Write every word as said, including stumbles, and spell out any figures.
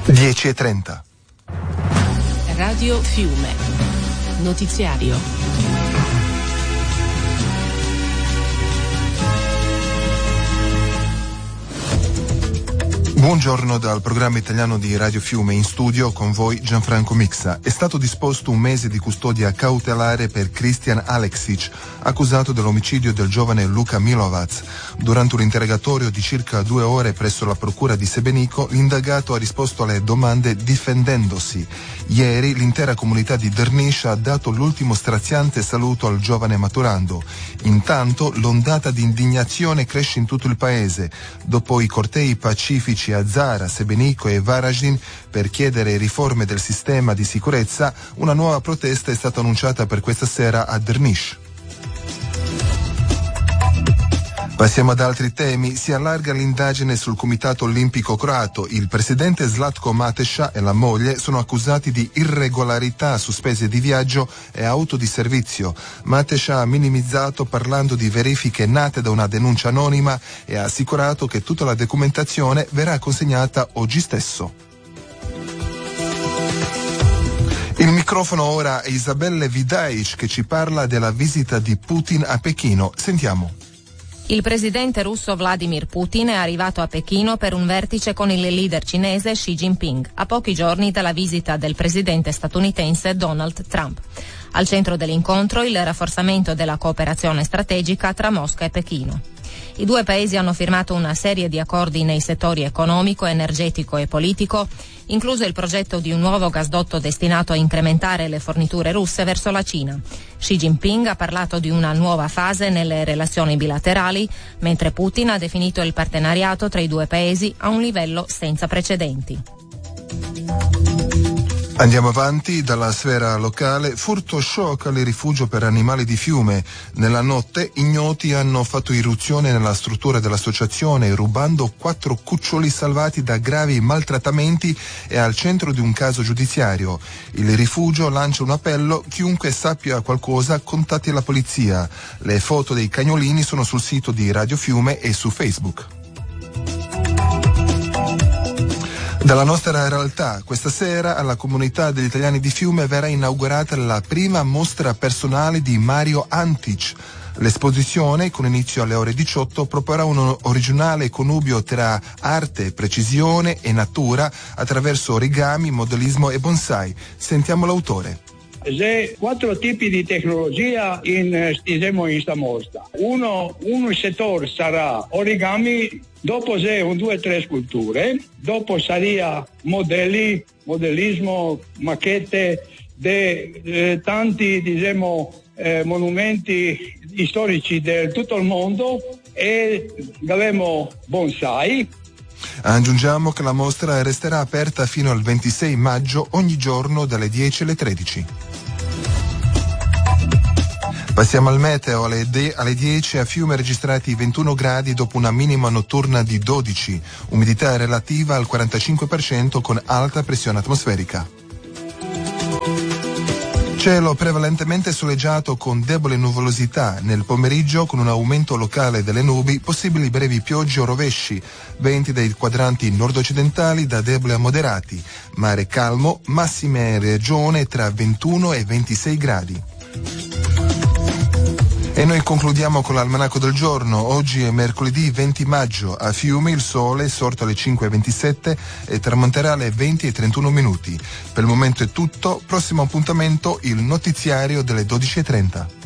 dieci e trenta. Radio Fiume. Notiziario. Buongiorno dal programma italiano di Radio Fiume, in studio con voi Gianfranco Mixa. È stato disposto un mese di custodia cautelare per Christian Aleksic, accusato dell'omicidio del giovane Luka Milovac. Durante un interrogatorio di circa due ore presso la procura di Sebenico, l'indagato ha risposto alle domande difendendosi. Ieri l'intera comunità di Drniš ha dato l'ultimo straziante saluto al giovane maturando. Intanto l'ondata di indignazione cresce in tutto il paese. Dopo i cortei pacifici a Zara, Sebenico e Varaždin per chiedere riforme del sistema di sicurezza, una nuova protesta è stata annunciata per questa sera a Drniš. Passiamo ad altri temi. Si allarga l'indagine sul Comitato Olimpico Croato. Il presidente Zlatko Mateša e la moglie sono accusati di irregolarità su spese di viaggio e auto di servizio. Mateša ha minimizzato parlando di verifiche nate da una denuncia anonima e ha assicurato che tutta la documentazione verrà consegnata oggi stesso. Il microfono ora a Isabelle Vidaic che ci parla della visita di Putin a Pechino. Sentiamo. Il presidente russo Vladimir Putin è arrivato a Pechino per un vertice con il leader cinese Xi Jinping, a pochi giorni dalla visita del presidente statunitense Donald Trump. Al centro dell'incontro il rafforzamento della cooperazione strategica tra Mosca e Pechino. I due paesi hanno firmato una serie di accordi nei settori economico, energetico e politico, incluso il progetto di un nuovo gasdotto destinato a incrementare le forniture russe verso la Cina. Xi Jinping ha parlato di una nuova fase nelle relazioni bilaterali, mentre Putin ha definito il partenariato tra i due paesi a un livello senza precedenti. Andiamo avanti dalla sfera locale. Furto shock al rifugio per animali di Fiume. Nella notte ignoti hanno fatto irruzione nella struttura dell'associazione rubando quattro cuccioli salvati da gravi maltrattamenti e al centro di un caso giudiziario. Il rifugio lancia un appello: chiunque sappia qualcosa contatti la polizia. Le foto dei cagnolini sono sul sito di Radio Fiume e su Facebook. Dalla nostra realtà, questa sera alla comunità degli italiani di Fiume verrà inaugurata la prima mostra personale di Mario Antic. L'esposizione, con inizio alle ore diciotto, proporrà un originale connubio tra arte, precisione e natura attraverso origami, modellismo e bonsai. Sentiamo l'autore. C'è quattro tipi di tecnologia in, diciamo, in sta mostra. Uno, un settore sarà origami, dopo c'è un due o tre sculture, dopo sarà modelli, modellismo, macchette di eh, tanti, diciamo, eh, monumenti storici di tutto il mondo e avremo bonsai. Aggiungiamo che la mostra resterà aperta fino al ventisei maggio ogni giorno dalle dieci alle tredici. Passiamo al meteo. Alle, de- alle dieci a Fiume registrati ventuno gradi dopo una minima notturna di dodici, umidità relativa al quarantacinque per cento con alta pressione atmosferica. Cielo prevalentemente soleggiato con debole nuvolosità, nel pomeriggio con un aumento locale delle nubi, possibili brevi piogge o rovesci, venti dai quadranti nord-occidentali da deboli a moderati, mare calmo, massime in regione tra ventuno e ventisei gradi. E noi concludiamo con l'almanacco del giorno. Oggi è mercoledì venti maggio. A Fiume il sole è sorto alle cinque e ventisette e tramonterà alle venti e trentuno minuti. Per il momento è tutto. Prossimo appuntamento il notiziario delle dodici e trenta.